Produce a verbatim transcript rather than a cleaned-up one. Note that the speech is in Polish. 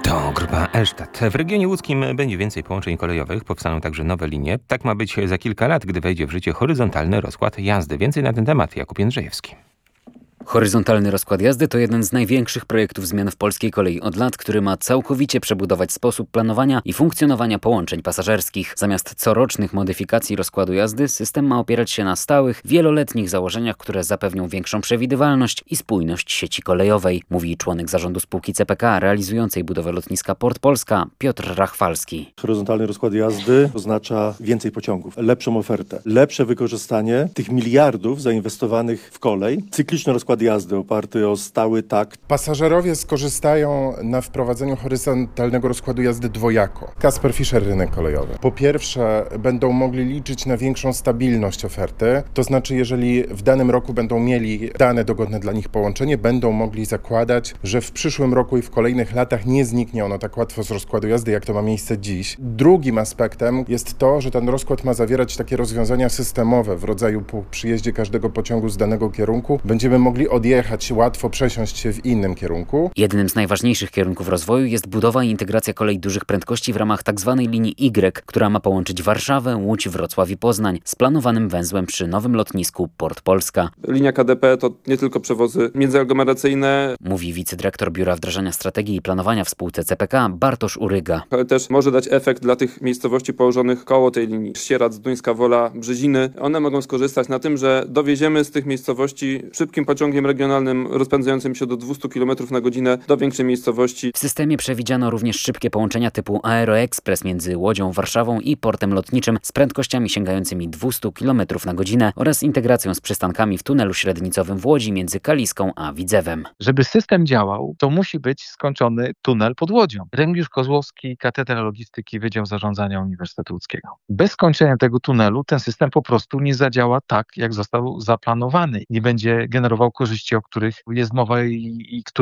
To grupa Elstadt. W regionie łódzkim będzie więcej połączeń kolejowych, powstaną także nowe linie. Tak ma być za kilka lat, gdy wejdzie w życie horyzontalny rozkład jazdy. Więcej na ten temat Jakub Jędrzejewski. Horyzontalny rozkład jazdy to jeden z największych projektów zmian w polskiej kolei od lat, który ma całkowicie przebudować sposób planowania i funkcjonowania połączeń pasażerskich. Zamiast corocznych modyfikacji rozkładu jazdy, system ma opierać się na stałych, wieloletnich założeniach, które zapewnią większą przewidywalność i spójność sieci kolejowej, mówi członek zarządu spółki C P K realizującej budowę lotniska Port Polska Piotr Rachwalski. Horyzontalny rozkład jazdy oznacza więcej pociągów, lepszą ofertę, lepsze wykorzystanie tych miliardów zainwestowanych w kolej, cykliczny rozkład jazdy oparty o stały takt. Pasażerowie skorzystają na wprowadzeniu horyzontalnego rozkładu jazdy dwojako. Kasper Fischer, rynek kolejowy. Po pierwsze, będą mogli liczyć na większą stabilność oferty, to znaczy jeżeli w danym roku będą mieli dane dogodne dla nich połączenie, będą mogli zakładać, że w przyszłym roku i w kolejnych latach nie zniknie ono tak łatwo z rozkładu jazdy, jak to ma miejsce dziś. Drugim aspektem jest to, że ten rozkład ma zawierać takie rozwiązania systemowe w rodzaju po przyjeździe każdego pociągu z danego kierunku będziemy mogli odjechać, łatwo przesiąść się w innym kierunku. Jednym z najważniejszych kierunków rozwoju jest budowa i integracja kolei dużych prędkości w ramach tzw. linii Y, która ma połączyć Warszawę, Łódź, Wrocław i Poznań z planowanym węzłem przy nowym lotnisku Port Polska. Linia K D P to nie tylko przewozy międzyaglomeracyjne, mówi wicedyrektor Biura Wdrażania Strategii i Planowania w spółce C P K Bartosz Uryga. Ale też może dać efekt dla tych miejscowości położonych koło tej linii. Sieradz, Duńska Wola, Brzeziny. One mogą skorzystać na tym, że dowieziemy z tych miejscowości szybkim pociągiem regionalnym rozpędzającym się do dwieście kilometrów na godzinę do większej miejscowości. W systemie przewidziano również szybkie połączenia typu Aeroexpress między Łodzią, Warszawą i portem lotniczym z prędkościami sięgającymi dwieście kilometrów na godzinę oraz integracją z przystankami w tunelu średnicowym w Łodzi między Kaliską a Widzewem. Żeby system działał, to musi być skończony tunel pod Łodzią. Remigiusz Kozłowski, Katedra Logistyki, Wydział Zarządzania Uniwersytetu Łódzkiego. Bez skończenia tego tunelu ten system po prostu nie zadziała tak, jak został zaplanowany. Nie będzie generował korzyści, o których jest mowa i, i które